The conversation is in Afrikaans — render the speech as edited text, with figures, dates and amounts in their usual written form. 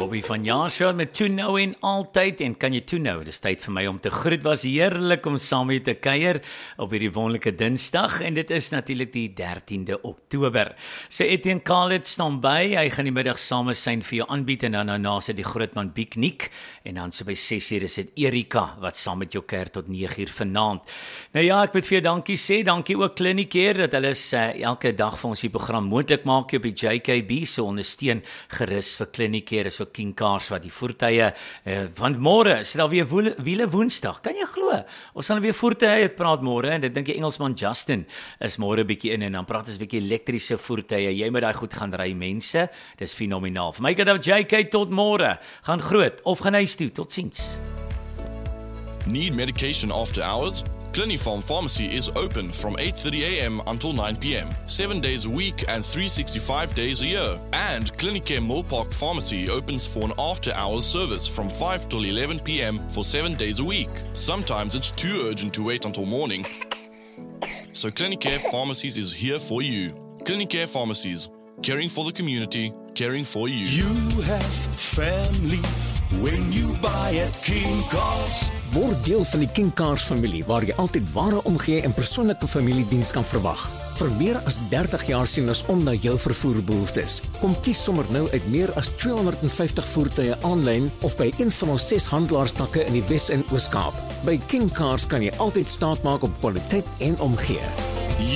Bobby van Jaarsveld met Toe Nou en Altyd, en kan jy toe nou, dis tyd vir my om te groet, was heerlik om saam met te kuier op hierdie wonderlike Dinsdag, en dit is natuurlik die 13de Oktober. So Etienne Khalid staan by, hy gaan die middag same sy vir jou aanbied, en dan daarna sit die grootman Biekniek, en dan so by 6uur is dit Erika, wat saam met jou kuier tot 9uur vanaand. Nou ja, ek moet vir jou dankie sê, dankie ook Clinicare, dat hulle elke dag vir ons die program moontlik maak op die JKB, so ondersteun gerus vir Clinicare, is ook King Cars wat die voertuie, want môre is daar weer wiele woensdag, kan jy glo? Ons gaan weer voertuie praat môre, en dit dink die Engelsman Justin is môre bietjie in, en dan praat ons bietjie elektriese voertuie, jy moet daai goed gaan ry mense, dis fenomenaal. Vir my kan dat JK tot môre, gaan groot, of gaan huis toe, totsiens. Need medication after hours? Clinifarm Pharmacy is open from 8:30 a.m. until 9 p.m. 7 days a week and 365 days a year. And Clinicare Millpark Pharmacy opens for an after-hours service from 5 till 11 p.m. for 7 days a week. Sometimes it's too urgent to wait until morning. So Clinicare Pharmacies is here for you. Clinicare Pharmacies, caring for the community, caring for you. You have family when you buy at King Cars. Word deel van die King Cars familie, waar jy altyd ware omgee en persoonlike familiediens kan verwag. Vir meer as 30 jaar sien ons om na jou vervoerbehoeftes. Kom kies sommer nou uit meer as 250 voertuie aanlyn of by een van ons 6 handelaarstakke in die Wes- en Oos-Kaap. By King Cars kan jy altyd staat maak op kwaliteit en omgee.